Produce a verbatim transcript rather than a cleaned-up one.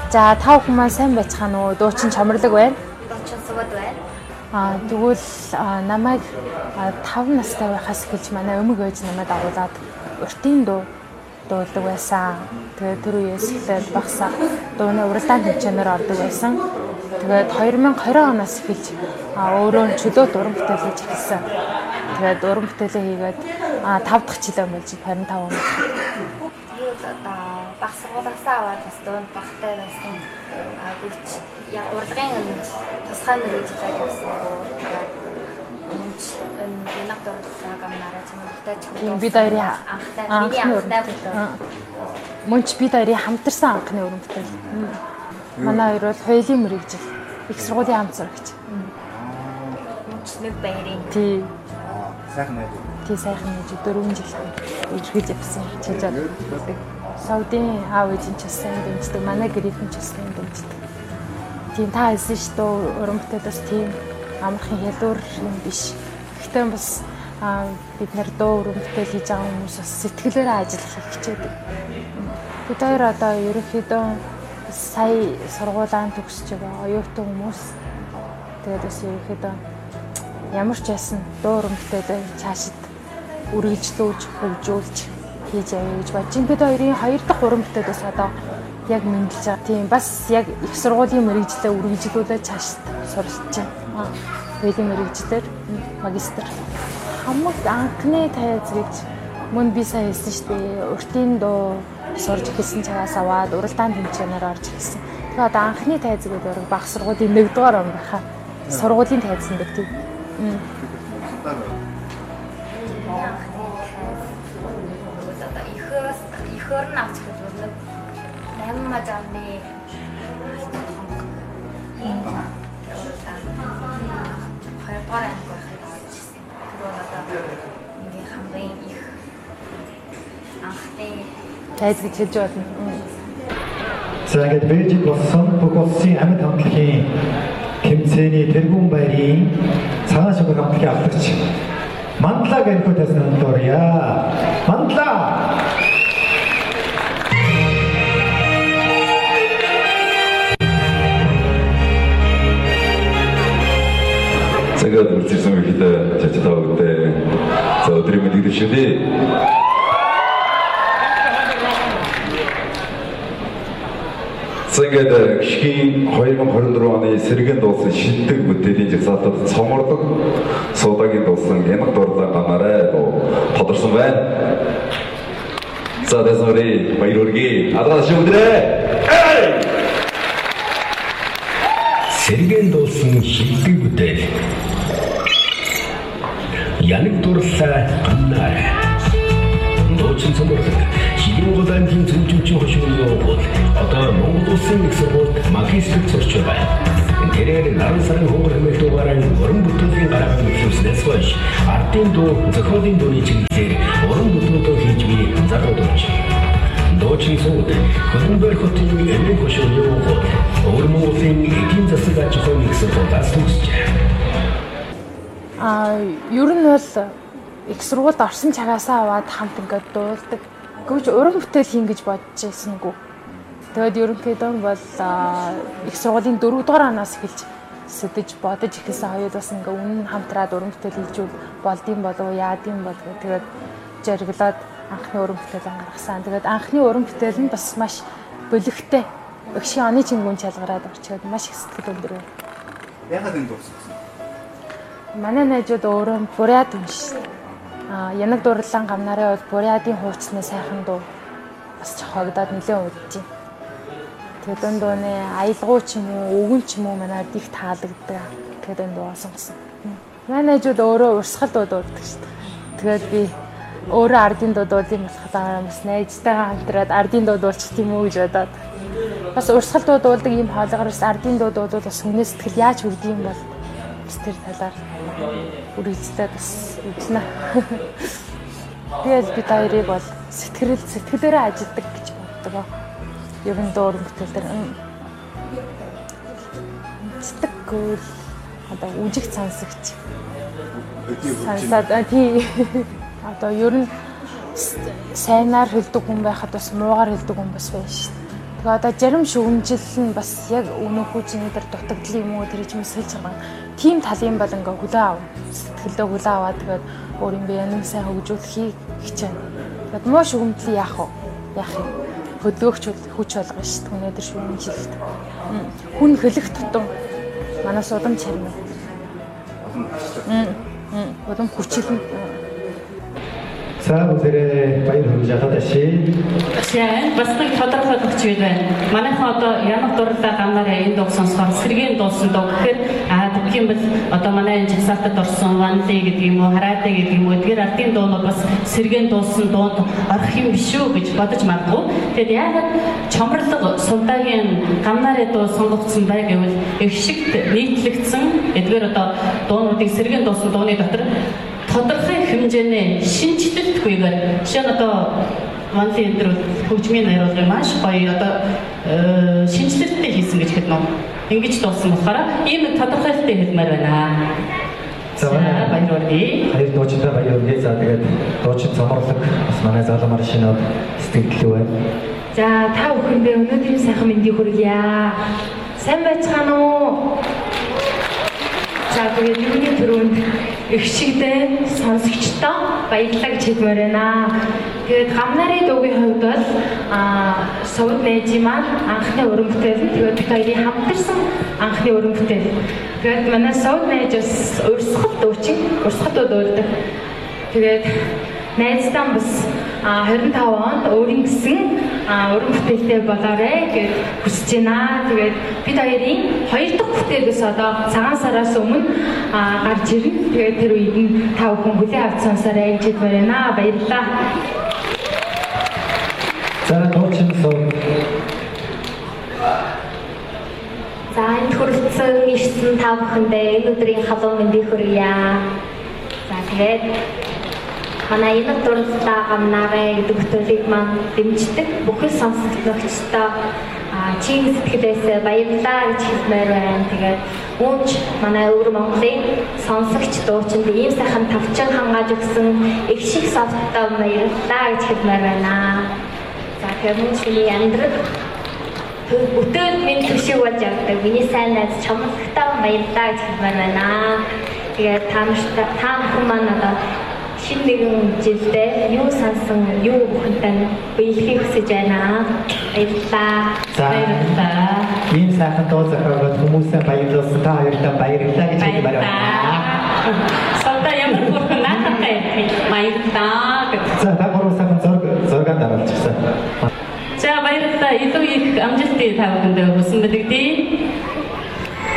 За тав хүмүүс сайн байцгаана уу? Дуучин чамрлаг байна. Дуучин сувад байна. Аа тэгвэл намайг тав настай байхаас эхэлж манай өмг ээж намайг дагуулад уртын дуу дуулдаг байсан. Тэгээд тэр үеэс эхлээд багсаа дууны уралдаан төвчнөр ордог байсан. Тэгээд две тысячи двадцать оноос эхэлж өөрөө чөлөө уран бүтээл хийж эхэлсэн. Тэгээд уран бүтээлээ хийгээд тав дахь жилээ болж двадцать пять он. Багсаагаас аваад бас дуунд багтай байсан. Аа гүч яг урлагийн тусгай мөрөжлөг явсан. Энэ нэг дуртай гамнараа чамтай чамтай. Би дээрээ анхтай миний анхтай бүлээ. Мөнч би дээрээ хамтарсан анхны уран бүтээл. Манай хоёр бол хоёулын мөрөгжил. Их сургуулийн хамт сурагч. Мөнч нэг баярын. Тий. Сайхан найз. Тий сайхан найз дөрвөн жил үргэлж явсан. Чижээд. Саудын аав ээжийн ч сайн дэмждэг. Манай гэрийн ч сайн дэмждэг. Тийм та хэлсэн шүү дээ уран бүтээлээс тийм амархан хялуур юм биш. Гэхдээ бас бид нар дуу уран бүтээл хийж байгаа хүмүүс бас сэтгэлээрээ ажиллахыг хичээдэг. Бид хоёр одоо ерөнхийдөө сая сургуулаанд төгсөж байгаа оюутан хүмүүс. Тэгээд бас ерөнхийдөө ямар ч байсан дуу уран бүтээлээ цаашид үргэлжлүүлж, хөгжүүлж хийж явъя гэж бодож байна. Бид хоёрын хоёр дахь уран бүтээлээс одоо яг мэдлж байгаа. Тийм бас яг их сургуулийн мэргэжлээ үргэлжлүүлээд цаашид сурч байна. Хоёулын мэргэжлэр магистр. Хамаг анхны тайз гэж мөн би сайн хэлсэн шүү дээ. Уртын дуу сурж эхэлсэн цагаас аваад уралдаан тэмцээнээр орж эхэлсэн. Тэгээ одоо анхны тайз гэдэг баг сургуулийн нэгдүгээр он байхаа. Сургуулийн тайзан гэдэг тийм. Ихөр навч гэж нэг найман мажааны хоёрдугаар анги байхад орчихсон. Тэр одоо миний хамгийн их анхны тайз гэж хэлж байна. За ингээд Бээжик болсон бүх улсын амьд хамтлагийн тэмцээний тэргүүн байрын цагаан шугам хамтлагийн авлагч Мандлаг энэхүүтээс нандорья. Мандлаг 제가 물질성을 기대 자칫하고 그때 저 드리면 이르시니 생계대 시기 허일만 걸어들어 안에 세르겐 도스 시득 부대인 직사도 성어도 소다긴 도스는 예막 돌다 가마래도 퍼들선 왜 자, 그래서 우리 마이로르기 아다시 오드래 세르겐 도스는 시득 부대 яныг дурлаа гамнаарай. Дуучин цоморлог хилэнголайн тийм зөвжимчин хошигноо бол одоо Монгол улсын нэг сургуульд магистр сурч байна. Тэрээр наран сарын хонгор хэмээх дугаараар уран бүтээлийн гарааг нэвшүүлснээс хойш ардын дуу зохиолын дууны чиглэлээр уран бүтээлөө хийж буй заруудж. Дуучин сууд Хөрөнгөөр хотын эмээх хошигноо бол өөр Монголын эдийн засаг аж ахуйн нэг сургуулиас төгсжээ. Аа ер нь бол их сургуульд орсон цагаасаа аваад хамт ингээд дуулдаг. Гэвч уран бүтээл хийн гэж бодож байсангүй. Тэгээд ерөнхийдөө бол их сургуулийн дөрөв дугаар оноос эхэлж сэдэж бодож эхэлсэн хоёулаас ингээ үнэн хамтраад уран бүтээл хийжүүл болдсон болов уу яадын бол тэгээд жаргалаад анхны уран бүтээлээ гаргасан. Тэгээд анхны уран бүтээл нь бас маш бөлөгтэй. Өгшийн оны чингүүн чалгараад орчоод маш их сэтгэл өндөр байна. Яагаад энэ дууссан? Манай найзууд өөрөө буряд унш. Аа янаг дурлан гамнараа бол бурядын хуучны сайхан дуу бас чохогдоод нэлээд удаж байна. Тэгээд энэ дууны аялгуу ч юм уу, өвгөн ч юм уу манайд их таалагддаг. Тэгээд энэ дуу сонгосон. Манай найзууд өөрөө урсгал дуу дуулдаг шүү дээ. Тэгээд би өөрөө ардын дуу дуулын болохоо бас найзтайгаа хамтраад ардын дуу дуулчих тийм үү гэж бодоод бас урсгал дуу дуулдаг юм хоолойгоос ардын дуу дуулвал бас хүнээс сэтгэл яаж хүрдэг юм бол тэр талаар үргэлжлээд бас үзнэ. Би л бид хоёрыг бол сэтгэл сэтгэлээрээ ажилдаг гэж боддог. Ер нь дуу бүтээл дээр сэтгэл одоо үжиг цансагч. Сансаад тий. Одоо ер нь сайнаар хэлдэг хүн байхад бас муугаар хэлдэг хүн бас байна шүү дээ. Тэгээ одоо зарим шүүмжил нь бас яг өнөөхөө чиний дээр дутагдал юм уу тэр ч юм сэлж байгаа. Тим талын бол ингээ хүлээ авна. Сэтгэлдээ хүлээ аваад тэгээд өөр юм бэ нэг сайн хөгжүүлэхийг хичээнэ. Тэгээд муу шүүмжлийг яах вэ? Яах юм? Хөдөөч хүч болгоно шүү дээ. Өнөөдөр шүүмжилт. Хүн хөлөх тутам манаас улам чармай. Мм. Улам хүчлэн. За бүгдээ баяр хүргэж ашиг. За бас нэг тодорхойлох зүйл байна. Манайхан одоо ямар дурлалаа гамнаараа энэ дуу сонсохоор сэргийн дуусан дуу гэхээр аа тэгэх юм бол одоо манай энэ жагсаалтад орсон ванли гэдэг юм уу, хараатай гэдэг юм уу тэр ардын дуунууд бас сэргийн дуусан дуунд орох юм биш үү гэж бодож магадгүй. Тэгэд яагаад чомрлог сулдаагийн гамнаараа дуу сонгогдсон бай гэвэл их шигт нийтлэгдсэн эдгээр одоо дуунуудыг сэргийн дуусан дууны дотор тодорхой хэмжээний шинжилэлтгүйгээр жишээ нь одоо ванли энэ хөгжмийн найруулгын маш гоё одоо шинжилэлттэй хийсэн гэж хэлнэ. Ингэж дуусан болохоор ийм тодорхойлолттой хэлмээр байна. За баяр хүргэе. Хоёр дуучинтай баяр хүргэе. За тэгээд дуучин цоморлог бас манай залуумаар шинэ сэтгэлдээ байна. За та бүхэндээ өнөөдрийн сайхан мэндийг хүргье. Сайн байцгаана уу? За тэгээд юуны төрөнд их шигдээ сонсогчдоо баярлалаа гэж хэлмээр байна. Тэгээд гамнарын дуугийн хувьд бол аа Сувд найзын маань анхны уран бүтээл нь тэгээд бид хоёрын хамтарсан анхны уран бүтээл. Тэгээд манай Сувд найз бас урсгал дуучин, урсгал дуулдаг. Тэгээд найздаа бас двадцать пять онд өөрийн гэсэн уран бүтээлтэй болоорой гэж хүсэж байна. Тэгээд бид хоёрын хоёр дахь бүтээлээс одоо цагаан сараас өмнө гарч ирнэ. Тэгээд тэр үед нь та бүхэн хүлээн авч сонсоорой гэж хэлмээр байна. Баярлалаа. За дуучин сон. За энэ хүрэлцэн ирсэн та бүхэндээ энэ өдрийн халуун мэндийг хүргье. За тэгээд манай энэ дурлалаа гамнаараа гэдэг бүтээлийг маань дэмждэг бүхэл сонсогчдоо чин сэтгэлээс баярлалаа гэж хэлмээр байна. Тэгээд ууч манай өвөр Монголын сонсогч дуучинд ийм сайхан тавчин хангааж өгсөн их шиг совттой баярлалаа гэж хэлмээр байна. За тэгээд миний амьдрал бүтээл минь төшиг болж явдаг. Миний сайн найз чамлагтай баярлалаа гэж хэлмээр байна. Тэгээд та нартай та бүхэн маань одоо шинэ нэгэн жилдээ юу сансан, юу бүхэнтэй биелэхийг хүсэж байна. Баярлалаа. Баярлалаа. Ийм сайхан дуу зохиогоод хүмүүсээ баярлуулсан та хоёртаа баярлалаа гэж хэлмээр байна. Савда ямар бүрхэн нааттай баярлалаа. За та гурав сайхан зураг зургаан дараалчихсан. За баярлалаа. Илүү их амжилтыг та бүхэндээ хүсэн мэдэгдээ.